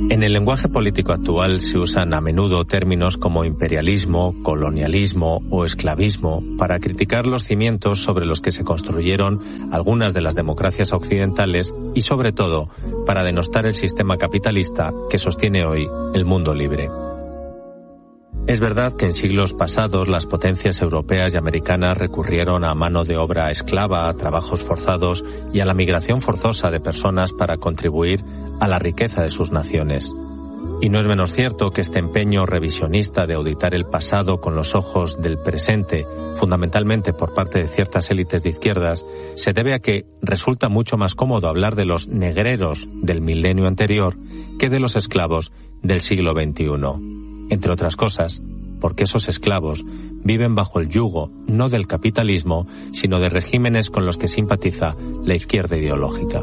En el lenguaje político actual se usan a menudo términos como imperialismo, colonialismo o esclavismo para criticar los cimientos sobre los que se construyeron algunas de las democracias occidentales y, sobre todo, para denostar el sistema capitalista que sostiene hoy el mundo libre. Es verdad que en siglos pasados las potencias europeas y americanas recurrieron a mano de obra esclava, a trabajos forzados y a la migración forzosa de personas para contribuir a la riqueza de sus naciones. Y no es menos cierto que este empeño revisionista de auditar el pasado con los ojos del presente, fundamentalmente por parte de ciertas élites de izquierdas, se debe a que resulta mucho más cómodo hablar de los negreros del milenio anterior que de los esclavos del siglo XXI. Entre otras cosas, porque esos esclavos viven bajo el yugo no del capitalismo, sino de regímenes con los que simpatiza la izquierda ideológica.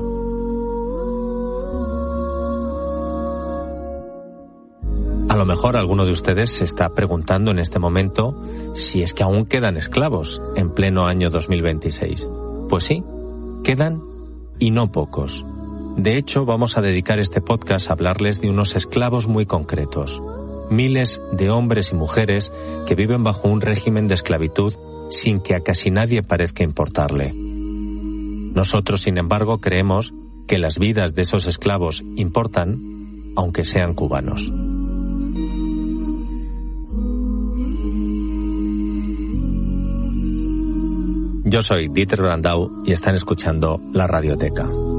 A lo mejor alguno de ustedes se está preguntando en este momento si es que aún quedan esclavos en pleno año 2026. Pues sí, quedan y no pocos. De hecho, vamos a dedicar este podcast a hablarles de unos esclavos muy concretos. Miles de hombres y mujeres que viven bajo un régimen de esclavitud sin que a casi nadie parezca importarle. Nosotros, sin embargo, creemos que las vidas de esos esclavos importan, aunque sean cubanos. Yo soy Dieter Brandau y están escuchando La Radioteca.